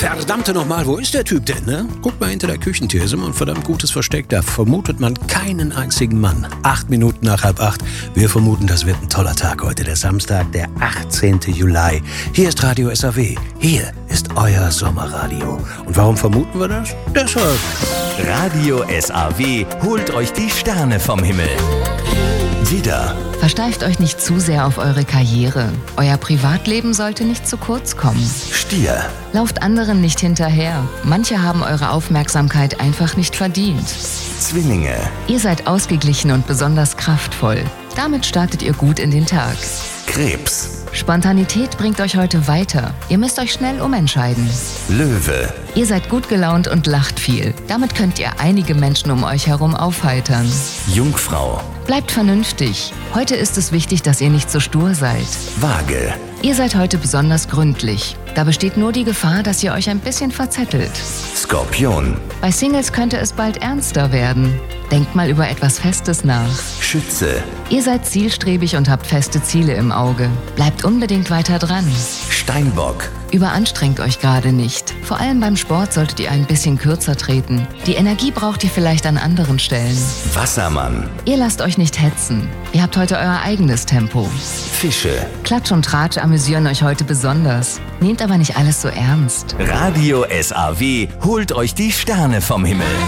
Verdammte nochmal, wo ist der Typ denn, ne? Guckt mal hinter der Küchentür, ist immer ein verdammt gutes Versteck. Da vermutet man keinen einzigen Mann. 8 Minuten nach 7:30. Wir vermuten, das wird ein toller Tag heute, der Samstag, der 18. Juli. Hier ist Radio SAW. Hier ist euer Sommerradio. Und warum vermuten wir das? Deshalb. Radio SAW holt euch die Sterne vom Himmel. Widder, Versteift euch nicht zu sehr auf eure Karriere. Euer Privatleben sollte nicht zu kurz kommen. Stier, Lauft anderen nicht hinterher. Manche haben eure Aufmerksamkeit einfach nicht verdient. Zwillinge, Ihr seid ausgeglichen und besonders kraftvoll. Damit startet ihr gut in den Tag. Krebs, Spontanität bringt euch heute weiter. Ihr müsst euch schnell umentscheiden. Löwe, Ihr seid gut gelaunt und lacht viel. Damit könnt ihr einige Menschen um euch herum aufheitern. Jungfrau, Bleibt vernünftig. Heute ist es wichtig, dass ihr nicht so stur seid. Waage, Ihr seid heute besonders gründlich. Da besteht nur die Gefahr, dass ihr euch ein bisschen verzettelt. Skorpion, Bei Singles könnte es bald ernster werden. Denkt mal über etwas Festes nach. Schütze, Ihr seid zielstrebig und habt feste Ziele im Auge. Bleibt unbedingt weiter dran. Steinbock, Überanstrengt euch gerade nicht. Vor allem beim Sport solltet ihr ein bisschen kürzer treten. Die Energie braucht ihr vielleicht an anderen Stellen. Wassermann, Ihr lasst euch nicht hetzen. Ihr habt heute euer eigenes Tempo. Fische. Klatsch und Tratsch amüsieren euch heute besonders. Nehmt aber nicht alles so ernst. Radio SAW holt euch die Sterne vom Himmel.